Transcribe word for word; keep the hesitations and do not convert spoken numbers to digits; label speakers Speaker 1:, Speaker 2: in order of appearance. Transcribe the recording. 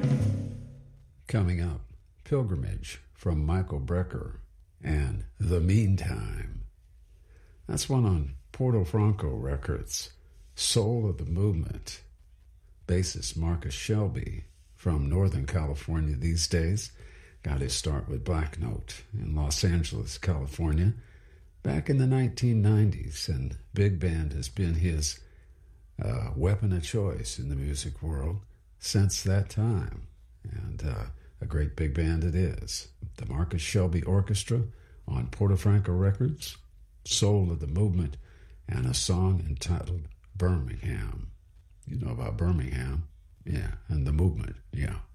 Speaker 1: Coming up, Pilgrimage from Michael Brecker and The Meantime. That's one on Porto Franco Records. Soul of the Movement. Bassist Marcus Shelby from Northern California these days. Got his start with Black Note in Los Angeles, California, back in the nineteen nineties, and big band has been his uh, weapon of choice in the music world since that time. And uh, a great big band it is. The Marcus Shelby Orchestra on Porto Franco Records, Soul of the Movement, and a song entitled Birmingham. You know about Birmingham? Yeah, and the movement, yeah.